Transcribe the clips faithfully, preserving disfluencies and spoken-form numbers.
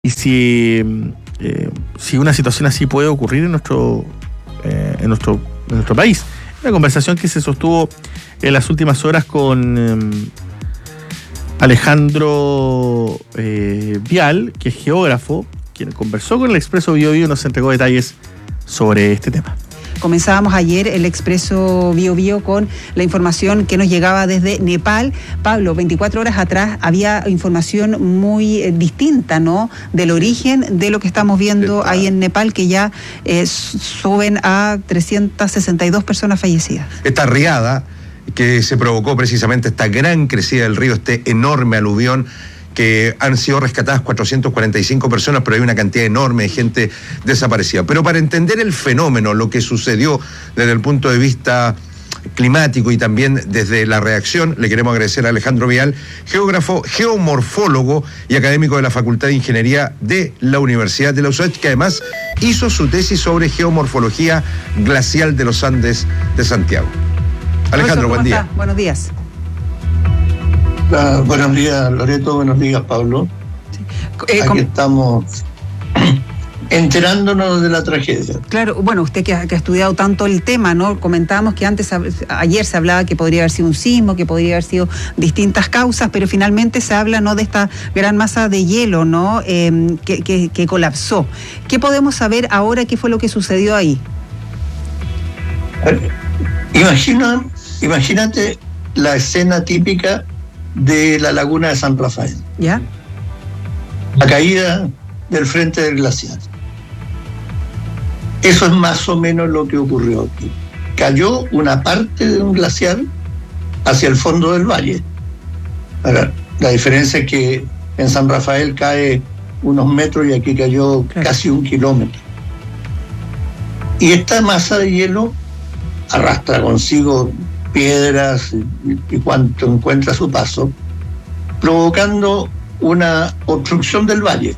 y si, eh, si una situación así puede ocurrir en nuestro, eh, en nuestro, en nuestro país. Una conversación que se sostuvo en las últimas horas con eh, Alejandro eh, Vial, que es geógrafo, quien conversó con el Expreso Bio Bio y nos entregó detalles sobre este tema. Comenzábamos ayer el Expreso Bio Bio con la información que nos llegaba desde Nepal. Pablo, veinticuatro horas atrás había información muy eh, distinta, ¿no? Del origen de lo que estamos viendo ahí en Nepal, que ya eh, suben a trescientas sesenta y dos personas fallecidas. Esta riada que se provocó precisamente esta gran crecida del río, este enorme aluvión, que han sido rescatadas cuatrocientas cuarenta y cinco personas, pero hay una cantidad enorme de gente desaparecida. Pero para entender el fenómeno, lo que sucedió desde el punto de vista climático y también desde la reacción, le queremos agradecer a Alejandro Vial, geógrafo, geomorfólogo y académico de la Facultad de Ingeniería de la Universidad de la U S A C H, que además hizo su tesis sobre geomorfología glacial de los Andes de Santiago. Alejandro, buen día. Está? Buenos días. Uh, buenos días, Loreto, buenos días, Pablo. Sí. Eh, Aquí com- estamos enterándonos de la tragedia. Claro, bueno, usted que ha, que ha estudiado tanto el tema, ¿no? Comentábamos que antes, ayer se hablaba que podría haber sido un sismo, que podría haber sido distintas causas, pero finalmente se habla, ¿no?, de esta gran masa de hielo, ¿no?, eh, que, que, que colapsó. ¿Qué podemos saber ahora? ¿Qué fue lo que sucedió ahí? Eh, imagina, imagínate la escena típica de la laguna de San Rafael. ¿Ya? La caída del frente del glaciar. Eso es más o menos lo que ocurrió aquí. Cayó una parte de un glaciar hacia el fondo del valle. Ahora, la diferencia es que en San Rafael cae unos metros y aquí cayó claro. casi un kilómetro. Y esta masa de hielo arrastra consigo piedras y, y cuanto encuentra a su paso, provocando una obstrucción del valle.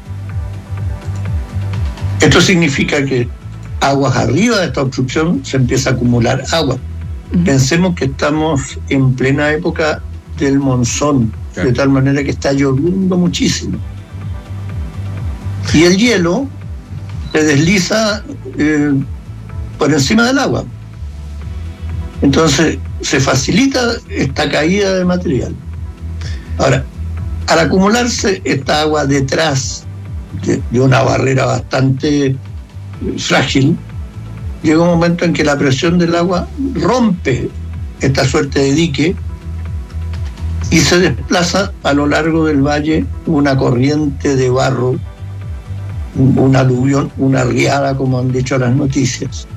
Esto significa que aguas arriba de esta obstrucción se empieza a acumular agua. Uh-huh. Pensemos que estamos en plena época del monzón, claro. de tal manera que está lloviendo muchísimo. Y el hielo se desliza eh, por encima del agua. Entonces se facilita esta caída de material. Ahora, al acumularse esta agua detrás de, de una barrera bastante frágil, llega un momento en que la presión del agua rompe esta suerte de dique y se desplaza a lo largo del valle una corriente de barro, un aluvión, una riada, como han dicho las noticias,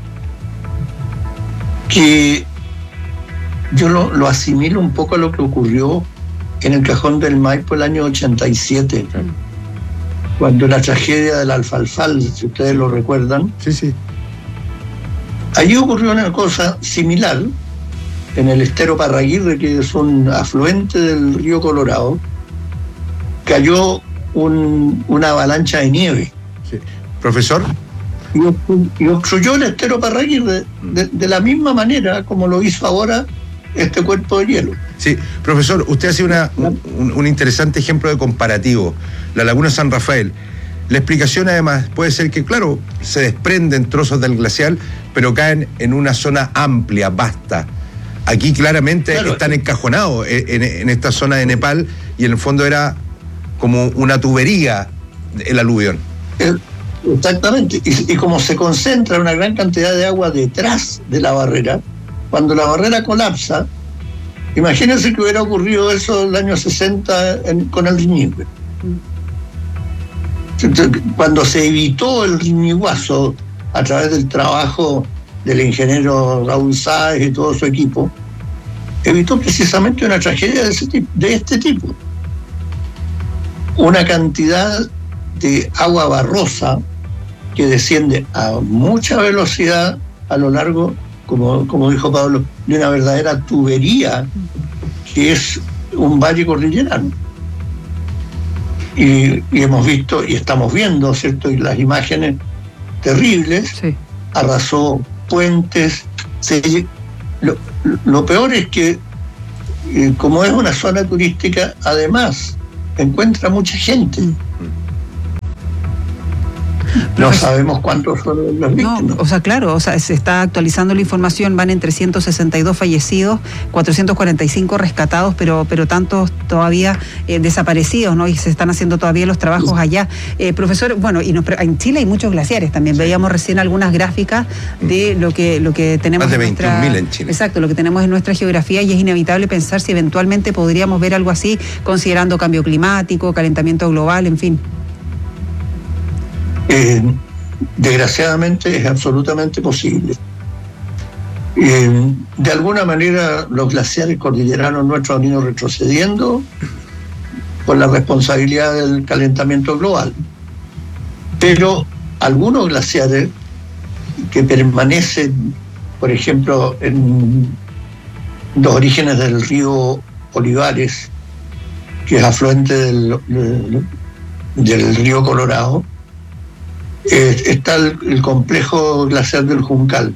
que yo lo, lo asimilo un poco a lo que ocurrió en el Cajón del Maipo el año ochenta y siete, cuando la tragedia del Alfalfal, si ustedes lo recuerdan. Sí, sí. Allí ocurrió una cosa similar en el estero Parraguirre, que es un afluente del río Colorado. Cayó un, una avalancha de nieve. Sí. Profesor. Y, y obstruyó el estero Parraguirre de, de la misma manera como lo hizo ahora este cuerpo de hielo. Sí, profesor, usted hace una, un, un interesante ejemplo de comparativo, la laguna San Rafael. La explicación además puede ser que, claro, se desprenden trozos del glacial, pero caen en una zona amplia, vasta. Aquí claramente claro, están encajonados en, en esta zona de Nepal y en el fondo era como una tubería el aluvión. Exactamente, y, y como se concentra una gran cantidad de agua detrás de la barrera, cuando la barrera colapsa, imagínense que hubiera ocurrido eso en el año sesenta en, con el Riñihue. Cuando se evitó el riñiguazo a través del trabajo del ingeniero Raúl Sáez y todo su equipo, evitó precisamente una tragedia de, ese tipo, de este tipo. Una cantidad de agua barrosa que desciende a mucha velocidad a lo largo, como, como dijo Pablo, de una verdadera tubería que es un valle cordillerano. Y, y hemos visto, y estamos viendo, ¿cierto?, y las imágenes terribles, sí. Arrasó puentes. Se, lo, lo peor es que, eh, como es una zona turística, además encuentra mucha gente. Mm. No sabemos cuántos son las víctimas. No, o sea, claro, o sea, se está actualizando la información, van en trescientos sesenta y dos fallecidos, cuatrocientos cuarenta y cinco rescatados, pero pero tantos todavía eh, desaparecidos, ¿no? Y se están haciendo todavía los trabajos allá. Eh, profesor, bueno, y nos, en Chile hay muchos glaciares también, sí. Veíamos recién algunas gráficas de lo que, lo que tenemos más de en nuestra... veintiún mil en Chile. Exacto, lo que tenemos en nuestra geografía, y es inevitable pensar si eventualmente podríamos ver algo así, considerando cambio climático, calentamiento global, en fin. Eh, desgraciadamente es absolutamente posible. Eh, de alguna manera los glaciares cordilleranos nuestros han ido retrocediendo por la responsabilidad del calentamiento global. Pero algunos glaciares que permanecen, por ejemplo, en los orígenes del río Olivares, que es afluente del, del, del río Colorado, eh, está el, el complejo glaciar del Juncal.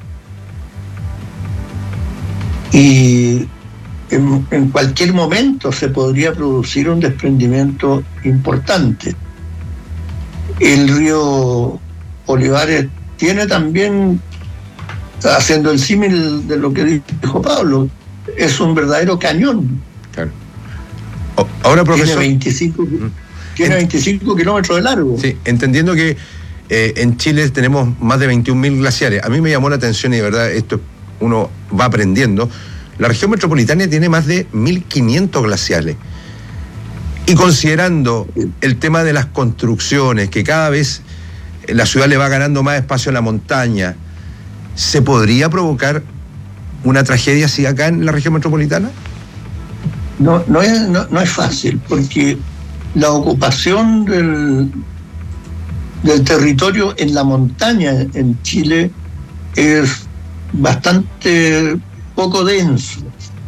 Y en, en cualquier momento se podría producir un desprendimiento importante. El río Olivares tiene también, haciendo el símil de lo que dijo Pablo, es un verdadero cañón. Claro. Ahora, profesor, tiene veinticinco, tiene veinticinco kilómetros de largo. Sí, entendiendo que eh, en Chile tenemos más de veintiún mil glaciares. A mí me llamó la atención, y de verdad esto uno va aprendiendo. La región metropolitana tiene más de mil quinientos glaciares. Y considerando el tema de las construcciones, que cada vez la ciudad le va ganando más espacio a la montaña, ¿se podría provocar una tragedia así acá en la región metropolitana? No, no es, no, no es fácil, porque la ocupación del, del territorio en la montaña en Chile es bastante poco denso.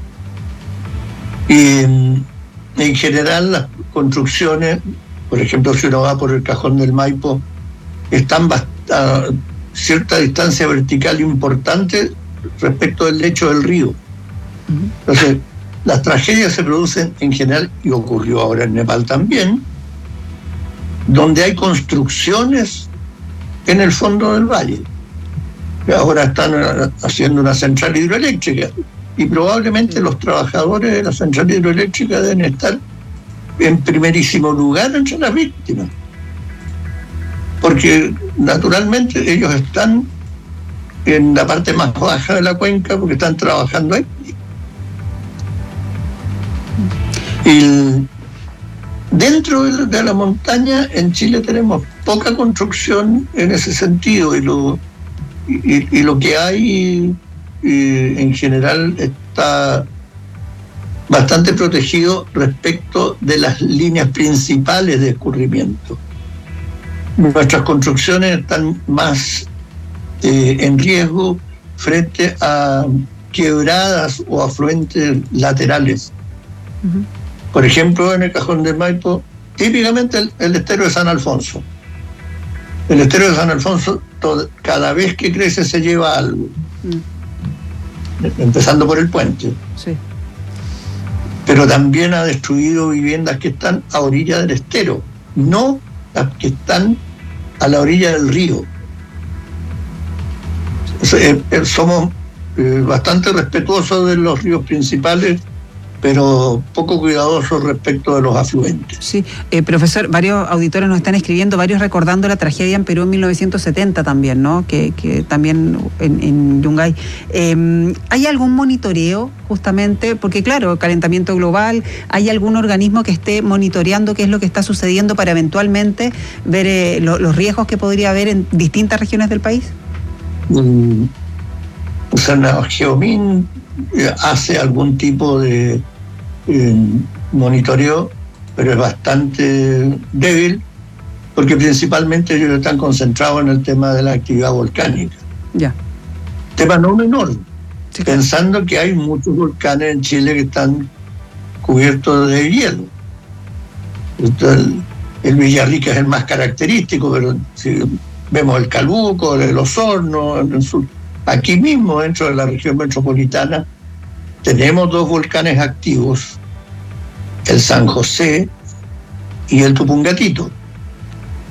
Y en general las construcciones, por ejemplo, si uno va por el Cajón del Maipo, están a cierta distancia vertical importante respecto del lecho del río. Entonces, las tragedias se producen en general, y ocurrió ahora en Nepal también, donde hay construcciones en el fondo del valle. Ahora están haciendo una central hidroeléctrica, y probablemente los trabajadores de la central hidroeléctrica deben estar en primerísimo lugar entre las víctimas, porque naturalmente ellos están en la parte más baja de la cuenca porque están trabajando ahí. Y dentro de la montaña en Chile tenemos poca construcción en ese sentido, y lo, y, y lo que hay y en general está bastante protegido respecto de las líneas principales de escurrimiento. Nuestras construcciones están más eh, en riesgo frente a quebradas o afluentes laterales. Uh-huh. Por ejemplo, en el Cajón del Maipo, típicamente el, el estero de San Alfonso. El estero de San Alfonso, todo, cada vez que crece se lleva algo. Uh-huh. Empezando por el puente. Sí. Pero también ha destruido viviendas que están a orilla del estero, no las que están a la orilla del río. O sea, eh, eh, somos eh, bastante respetuosos de los ríos principales, pero poco cuidadosos respecto de los afluentes. Sí, eh, profesor, varios auditores nos están escribiendo, varios recordando la tragedia en Perú en mil novecientos setenta también, ¿no? Que, que también en, en Yungay. Eh, ¿Hay algún monitoreo justamente? Porque claro, calentamiento global, ¿hay algún organismo que esté monitoreando qué es lo que está sucediendo para eventualmente ver eh, lo, los riesgos que podría haber en distintas regiones del país? Mm, o sea, la Geomin hace algún tipo de eh, monitoreo, pero es bastante débil, porque principalmente ellos están concentrados en el tema de la actividad volcánica. Ya. Tema no menor, sí, claro. Pensando que hay muchos volcanes en Chile que están cubiertos de hielo. Entonces, el, el Villarrica es el más característico, pero si vemos el Calbuco, el Osorno, el sur. Aquí mismo, dentro de la región metropolitana, tenemos dos volcanes activos, el San José y el Tupungatito.